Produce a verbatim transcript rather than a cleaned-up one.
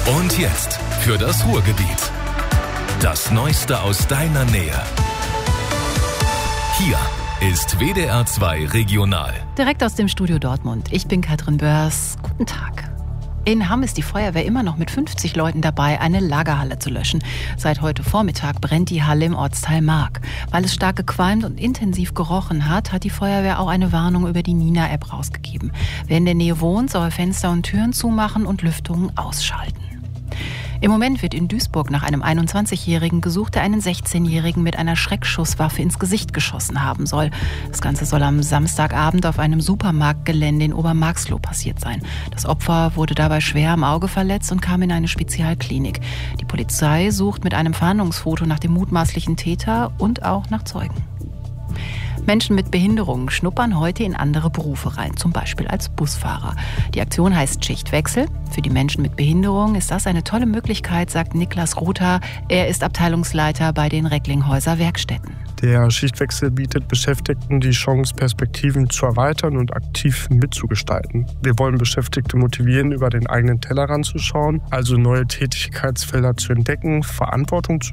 Und jetzt für das Ruhrgebiet. Das Neueste aus deiner Nähe. Hier ist W D R zwei Regional. Direkt aus dem Studio Dortmund. Ich bin Katrin Börs. Guten Tag. In Hamm ist die Feuerwehr immer noch mit fünfzig Leuten dabei, eine Lagerhalle zu löschen. Seit heute Vormittag brennt die Halle im Ortsteil Mark. Weil es stark gequalmt und intensiv gerochen hat, hat die Feuerwehr auch eine Warnung über die Nina-App rausgegeben. Wer in der Nähe wohnt, soll Fenster und Türen zumachen und Lüftungen ausschalten. Im Moment wird in Duisburg nach einem einundzwanzigjährigen gesucht, der einen sechzehnjährigen mit einer Schreckschusswaffe ins Gesicht geschossen haben soll. Das Ganze soll am Samstagabend auf einem Supermarktgelände in Obermarxloh passiert sein. Das Opfer wurde dabei schwer am Auge verletzt und kam in eine Spezialklinik. Die Polizei sucht mit einem Fahndungsfoto nach dem mutmaßlichen Täter und auch nach Zeugen. Menschen mit Behinderungen schnuppern heute in andere Berufe rein, zum Beispiel als Busfahrer. Die Aktion heißt Schichtwechsel. Für die Menschen mit Behinderung ist das eine tolle Möglichkeit, sagt Niklas Rother. Er ist Abteilungsleiter bei den Recklinghäuser Werkstätten. Der Schichtwechsel bietet Beschäftigten die Chance, Perspektiven zu erweitern und aktiv mitzugestalten. Wir wollen Beschäftigte motivieren, über den eigenen Tellerrand zu schauen, also neue Tätigkeitsfelder zu entdecken, Verantwortung zu